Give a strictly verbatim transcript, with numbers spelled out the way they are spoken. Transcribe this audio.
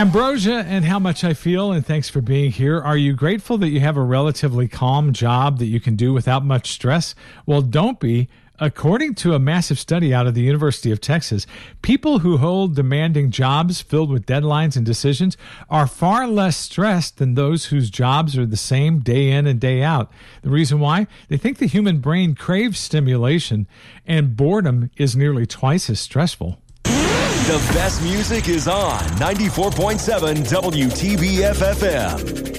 Ambrosia and How Much I Feel, and thanks for being here. Are you grateful that you have a relatively calm job that you can do without much stress? Well, don't be. According to a massive study out of the University of Texas, people who hold demanding jobs filled with deadlines and decisions are far less stressed than those whose jobs are the same day in and day out. The reason why? They think the human brain craves stimulation, and boredom is nearly twice as stressful. The best music is on ninety-four point seven W T B F F M.